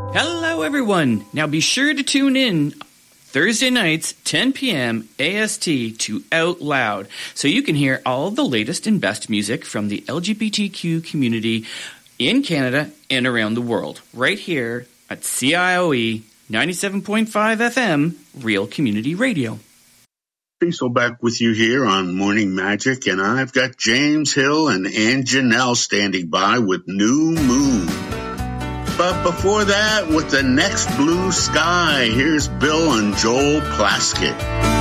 Hello, everyone. Now be sure to tune in Thursday nights, 10 p.m. AST to Out Loud, so you can hear all the latest and best music from the LGBTQ community in Canada and around the world, right here at CIOE 97.5 FM, Real Community Radio. So back with you here on Morning Magic, and I've got James Hill and Ann Janelle standing by with New Moon. But before that, with the next blue sky, here's Bill and Joel Plaskett.